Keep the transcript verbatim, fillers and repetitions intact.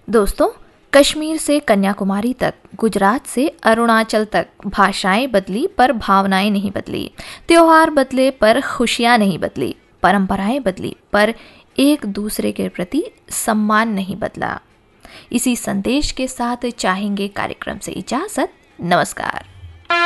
दोस्तों, कश्मीर से कन्याकुमारी तक, गुजरात से अरुणाचल तक भाषाएं बदली पर भावनाएं नहीं बदली। त्योहार बदले पर खुशियां नहीं बदली। परंपराएं बदली पर एक दूसरे के प्रति सम्मान नहीं बदला। इसी संदेश के साथ चाहेंगे कार्यक्रम से इजाजत। नमस्कार।